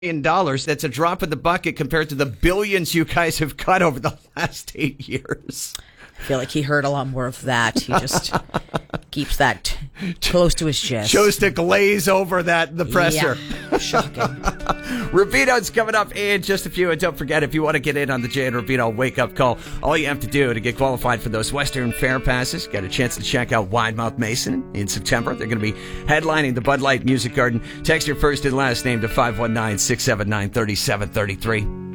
$1 million. That's a drop in the bucket compared to the billions you guys have cut over the last 8 years. I feel like he heard a lot more of that. He just keeps that close to his chest. Chose to glaze over the presser. Yeah. Shocking. Rubino's coming up in just a few. And don't forget, if you want to get in on the Jay and Rubino wake-up call, all you have to do to get qualified for those Western Fair passes, get a chance to check out Widemouth Mason in September. They're going to be headlining the Bud Light Music Garden. Text your first and last name to 519-679-3733.